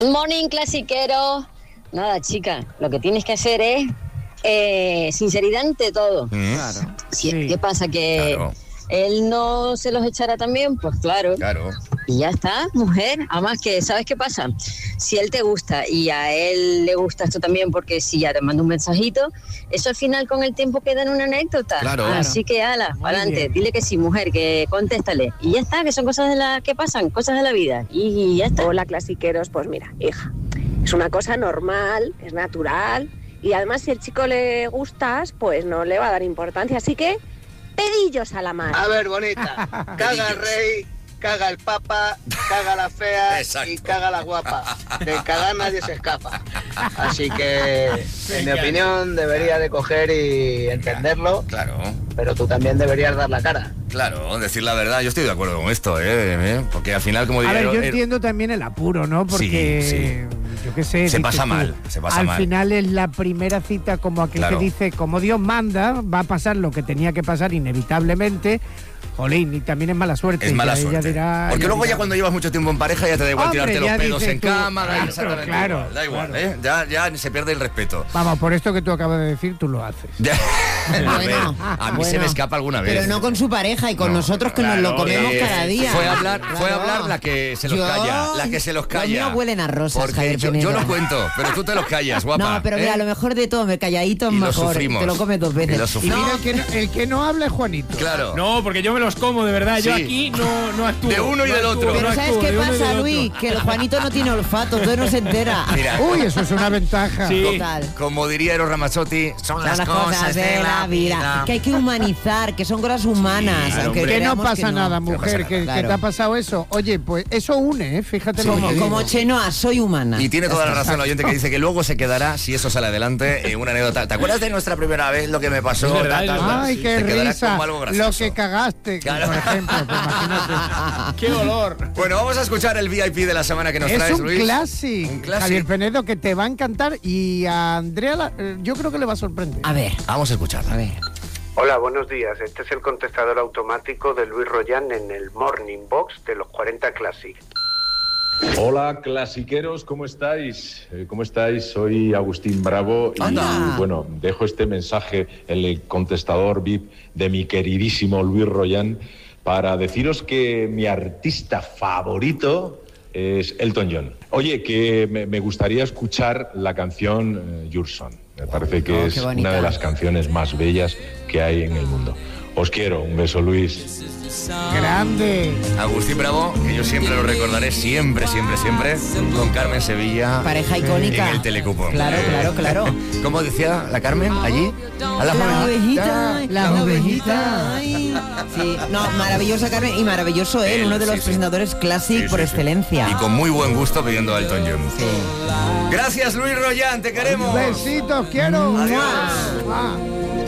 Morning, clasiquero. Nada, chica, lo que tienes que hacer es sinceridad ante todo. Claro. Sí. ¿Qué pasa? Que Claro. él no se los echará también, pues claro. Claro. Y ya está, mujer. Además que, ¿sabes qué pasa? Si él te gusta y a él le gusta esto también, porque si ya te manda un mensajito, eso al final con el tiempo queda en una anécdota. Claro. Así que, ala, Muy adelante. bien. Dile que sí, mujer, que contéstale. Y ya está, que son cosas que pasan, cosas de la vida. Y ya está. Hola, clasiqueros. Pues mira, hija, es una cosa normal, es natural. Y además, si el chico le gustas, pues no le va a dar importancia. Así que, pedillos a la mar. A ver, bonita, caga el rey, caga el papa, caga la fea Exacto. y caga la guapa. De cagar nadie se escapa. Así que, en mi opinión, debería de coger y entenderlo, Claro. pero tú también deberías dar la cara. Claro, decir la verdad. Yo estoy de acuerdo con esto, porque al final, como A diría... ver, yo entiendo también el apuro, ¿no? Porque, yo qué sé... Se dices pasa tú, mal, se pasa al mal. final es la primera cita, como aquel Claro. que dice, como Dios manda, va a pasar lo que tenía que pasar inevitablemente. Jolín, y también es mala suerte. Es mala Ella suerte. dirá- Porque ella luego dirá, ya cuando llevas mucho tiempo en pareja ya te da igual Hombre, tirarte los ya pedos dices en tú, cama, da claro, exactamente claro, igual, da igual, claro. Ya se pierde el respeto. Vamos, por esto que tú acabas de decir, tú lo haces. Ya. A ver, Bueno, a mí se bueno. me escapa alguna vez. Pero no con su pareja y con No, nosotros que nos lo comemos cada día. Fue a hablar Claro. la que se los Yo- calla, la que se los calla. Los míos huelen a rosas, Porque Javier yo Penedo. lo cuento, pero tú te los callas, guapa. No, pero mira, ¿eh? lo mejor de todo, me calladito es Y lo mejor. sufrimos. Te lo comes dos Y lo veces. Y sufrimos. mira, el que no habla es Juanito. Claro. No, porque yo me los como, de verdad. Yo Sí. aquí no actúo. De uno y No del actúo, otro. no Pero ¿sabes actúo, qué de uno y pasa, del otro. Luis? Que el Juanito no tiene olfato, entonces no se entera. Mira, Uy, eso es una ventaja. Sí. Total. como diría Eros Ramazzotti, son Son las cosas de la vida. Que hay que humanizar, que son cosas humanas. Sí, aunque hombre. Que no creamos pasa que nada, no pasa mujer, nada. que Claro. te ha pasado eso. Oye, pues eso une, fíjate lo que te digo. Como Chenoa, soy humana. Y tiene toda la razón el oyente que dice que luego se quedará, si eso sale adelante, una anécdota. ¿Te acuerdas de nuestra primera vez, lo que me pasó? Es verdad, Ta, ta, es ta? verdad. Ay, Sí. qué Te quedará risa. como algo Lo gracioso. que cagaste, Claro. por ejemplo, pues imagínate. ¡Qué olor! Bueno, vamos a escuchar el VIP de la semana que nos Es traes, un Luis. clásico, Un clásico. Javier Penedo, que te va a encantar y a Andrea yo creo que le va a sorprender. A ver, Vamos a escucharla. a ver. Hola, buenos días. Este es el contestador automático de Luis Royan en el Morning Box de los 40 Classic. Hola, clasiqueros, ¿cómo estáis? ¿Cómo estáis? Soy Agustín Bravo y, Anda. bueno, dejo este mensaje en el contestador VIP de mi queridísimo Luis Royan para deciros que mi artista favorito es Elton John. Oye, que me gustaría escuchar la canción Your Song. Me parece que es qué bonita. una de las canciones más bellas que hay en el mundo. Os quiero, un beso, Luis. Grande. Agustín Bravo, que yo siempre lo recordaré, siempre, con Carmen Sevilla. Pareja icónica. En el Telecupo. Claro, claro, claro. ¿Cómo decía la Carmen allí? A La ovejita, la ovejita. ay. Sí, no, maravillosa Carmen y maravilloso él, Él, uno de los sí, sí. presentadores clásicos Sí, por sí, sí. excelencia. Y con muy buen gusto pidiendo a Elton John. Sí. Gracias, Luis Royan, te queremos. Besitos, quiero. Adiós. Mua.